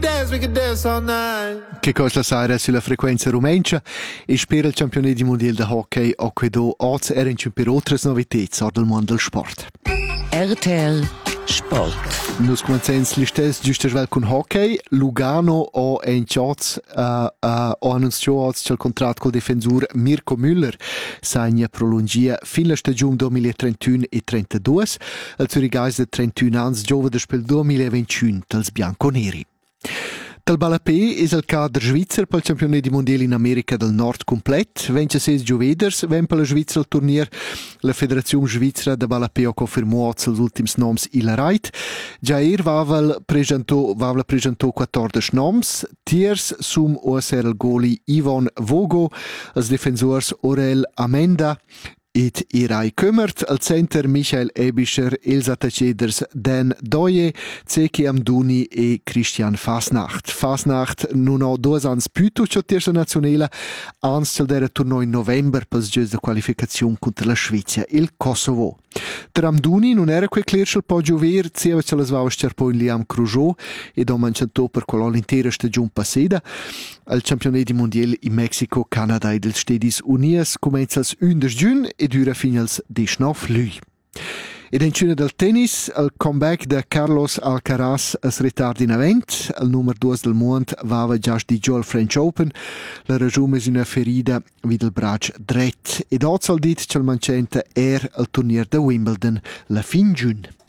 Dance, we can dance all night. Che cosa la saira sulla frequenza rumencia e spera il campionato mondiale di hockey o quedo oggi era in per altre novità del mondo del sport. RTL Sport. Nus cominciamo l'istess giusto con hockey. Lugano o in Schatz o annunciato oggi che il contratto col difensore Mirko Müller segna prolungia fin la stagione 2031 e 32. Il Zürich de 31 anni giova del spel 2021 dels bianconeri. Dal Balapé è il cadre svizzero per il campionato mondiale in America del Nord complet. 26 gioveders ven per la Svizzera il turnier. La Federazione Svizzera de Balapé ha confermato els ultims noms illa right. Già vavel presentò 14 noms. Tiers sum OSR il goli Ivan Vogo, els defensors Orel Amenda et Irai Kömmert, al center Michael Ebischer, els attaceders Dan Doye, Zeki Amdouni e Christian Fasnacht. Fasnacht non ha 2 ans più ciò terza nazionale, ans c'è il turno in novembre per il de qualificazione contro la Svezia e il Kosovo. Der Amdouni non era quel clerc il poggio ver, zeva ce la svava scerpò in Liam Crujot e da mangiato per quella l'intera stagione passata. Al campionato mondiale in Mexico, Canada e dels Stedis Unies comincia il 11 giugno e dura fino al 19 luglio. Ed in cina del tennis, il comeback di Carlos Alcaraz es ritarda in avent. Il numero 2 del mondo va già di giù al French Open. La ragione è una ferita vid il braccio dret. Ed oggi al dit che il mancente il turnier di Wimbledon la fin giugno.